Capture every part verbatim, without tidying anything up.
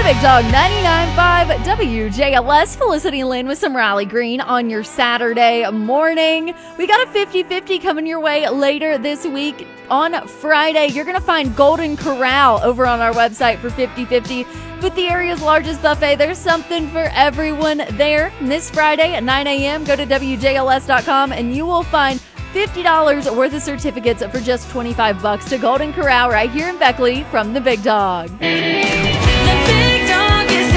the Big Dog ninety-nine point five W J L S. Felicity Lynn with some Riley Green on your Saturday morning. We got a fifty-fifty coming your way later this week. On Friday, you're going to find Golden Corral over on our website for fifty-fifty. With the area's largest buffet, there's something for everyone there. And this Friday at nine a.m., go to W J L S dot com and you will find fifty dollars worth of certificates for just twenty-five bucks to Golden Corral right here in Beckley from the Big Dog. The Big Dog is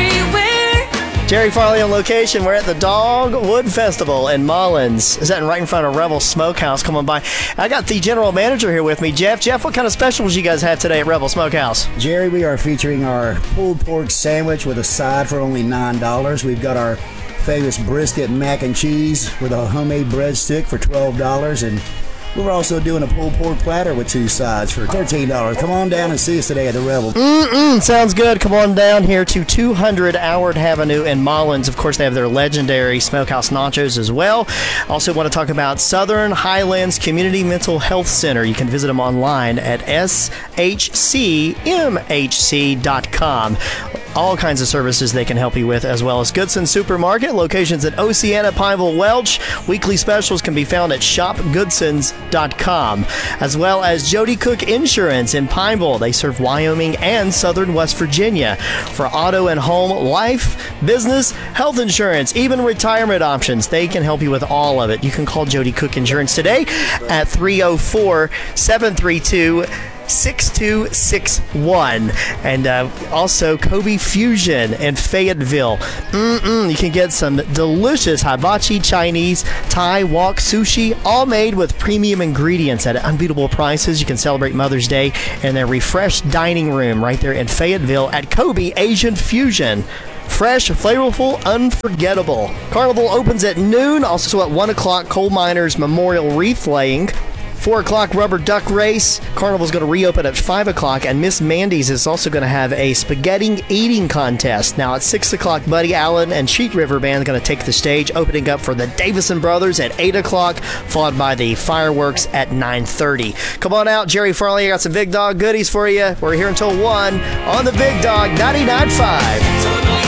everywhere. Jerry Farley on location. We're at the Dogwood Festival in Mullins. Is that right in front of Rebel Smokehouse? Come on by. I got the general manager here with me, Jeff. Jeff, what kind of specials you guys have today at Rebel Smokehouse? Jerry, we are featuring our pulled pork sandwich with a side for only nine dollars. We've got our famous brisket mac and cheese with a homemade breadstick for twelve dollars, and we're also doing a pulled pork platter with two sides for thirteen dollars. Come on down and see us today at the Rebel. Mm-mm, sounds good. Come on down here to two hundred Howard Avenue in Mullins. Of course, they have their legendary Smokehouse nachos as well. Also want to talk about Southern Highlands Community Mental Health Center. You can visit them online at S H C M H C dot com. All kinds of services they can help you with, as well as Goodson Supermarket, locations at Oceana, Pineville, Welch. Weekly specials can be found at shop goodsons dot com, as well as Jody Cook Insurance in Pineville. They serve Wyoming and southern West Virginia for auto and home, life, business, health insurance, even retirement options. They can help you with all of it. You can call Jody Cook Insurance today at three oh four, seven three two, six two six one. And uh, also Kobe Fusion in Fayetteville. Mm-mm, you can get some delicious hibachi Chinese, Thai wok sushi, all made with premium ingredients at unbeatable prices. You can celebrate Mother's Day in their refreshed dining room right there in Fayetteville at Kobe Asian Fusion. Fresh, flavorful, unforgettable. Carnival opens at noon. Also at one o'clock, Coal Miners Memorial Wreath Laying. four o'clock rubber duck race. Carnival's going to reopen at five o'clock, and Miss Mandy's is also going to have a spaghetti eating contest. Now at six o'clock, Buddy Allen and Cheat River Band are going to take the stage, opening up for the Davison Brothers at eight o'clock, followed by the fireworks at nine thirty. Come on out, Jerry Farley. I got some Big Dog goodies for you. We're here until one on the Big Dog ninety-nine point five.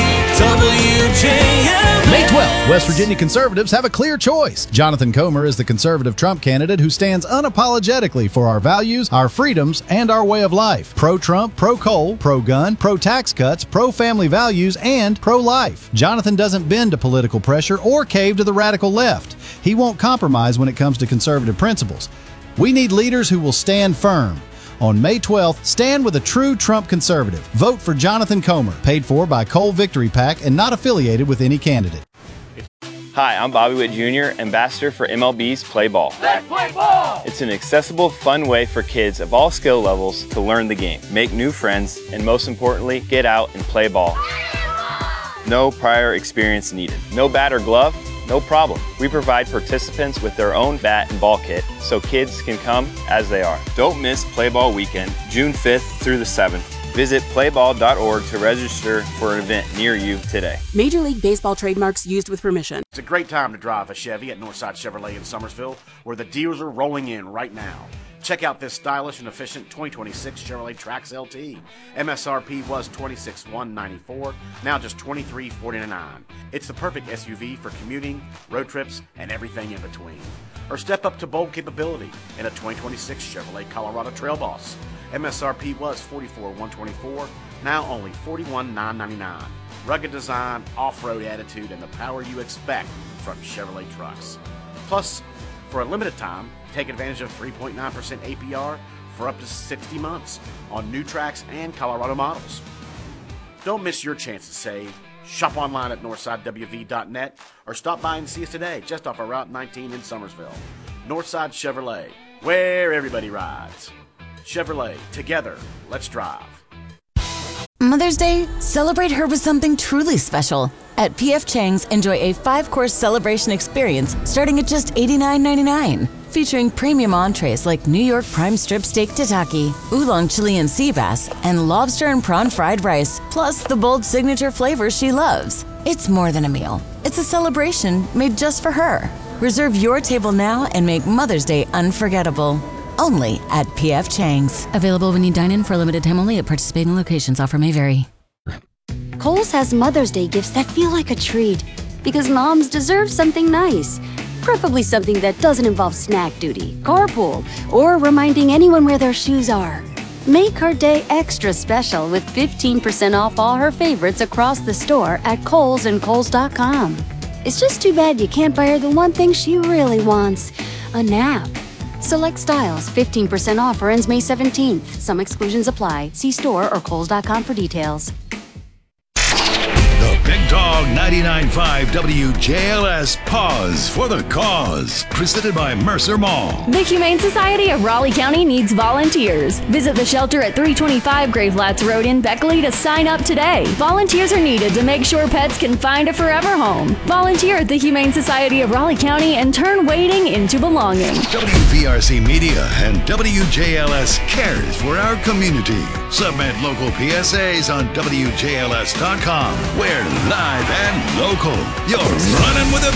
W J L S. May twelfth, West Virginia conservatives have a clear choice. Jonathan Comer is the conservative Trump candidate who stands unapologetically for our values, our freedoms, and our way of life. Pro-Trump, pro-coal, pro-gun, pro-tax cuts, pro-family values, and pro-life. Jonathan doesn't bend to political pressure or cave to the radical left. He won't compromise when it comes to conservative principles. We need leaders who will stand firm. On May twelfth, stand with a true Trump conservative. Vote for Jonathan Comer, paid for by Coal Victory PAC and not affiliated with any candidate. Hi, I'm Bobby Witt Junior, ambassador for M L B's Play Ball. Let's play ball! It's an accessible, fun way for kids of all skill levels to learn the game, make new friends, and most importantly, get out and play ball. No prior experience needed. No bat or glove? No problem. We provide participants with their own bat and ball kit so kids can come as they are. Don't miss Play Ball Weekend, June fifth through the seventh. Visit play ball dot org to register for an event near you today. Major League Baseball trademarks used with permission. It's a great time to drive a Chevy at Northside Chevrolet in Summersville, where the deals are rolling in right now. Check out this stylish and efficient twenty twenty-six Chevrolet Trax L T. M S R P was twenty-six thousand one hundred ninety-four dollars, now just twenty-three thousand four hundred ninety-nine dollars. It's the perfect S U V for commuting, road trips, and everything in between. Or step up to bold capability in a twenty twenty-six Chevrolet Colorado Trail Boss. M S R P was forty-four thousand one hundred twenty-four dollars, now only forty-one thousand nine hundred ninety-nine dollars. Rugged design, off-road attitude, and the power you expect from Chevrolet trucks. Plus, for a limited time, take advantage of three point nine percent A P R for up to sixty months on new Trax and Colorado models. Don't miss your chance to save. Shop online at northside w v dot net or stop by and see us today just off of Route nineteen in Summersville. Northside Chevrolet, where everybody rides. Chevrolet, together, let's drive. Mother's Day, celebrate her with something truly special. At P F Chang's, enjoy a five-course celebration experience starting at just eighty-nine ninety-nine. Featuring premium entrees like New York prime strip steak tataki, oolong Chilean sea bass, and lobster and prawn fried rice, plus the bold signature flavors she loves. It's more than a meal. It's a celebration made just for her. Reserve your table now and make Mother's Day unforgettable. Only at P F Chang's. Available when you dine in for a limited time only at participating locations. Offer may vary. Kohl's has Mother's Day gifts that feel like a treat. Because moms deserve something nice. Preferably something that doesn't involve snack duty, carpool, or reminding anyone where their shoes are. Make her day extra special with fifteen percent off all her favorites across the store at Kohl's and Kohl's dot com. It's just too bad you can't buy her the one thing she really wants, a nap. Select styles, fifteen percent off or ends May seventeenth. Some exclusions apply. See store or Kohl's dot com for details. The Big Dog ninety-nine point five W J L S Pause for the Cause, presented by Mercer Mall. The Humane Society of Raleigh County needs volunteers. Visit the shelter at three twenty-five Grave Flats Road in Beckley to sign up today. Volunteers are needed to make sure pets can find a forever home. Volunteer at the Humane Society of Raleigh County and turn waiting into belonging. W V R C Media and W J L S cares for our community. Submit local P S As on W J L S dot com. We're live and local. You're running with a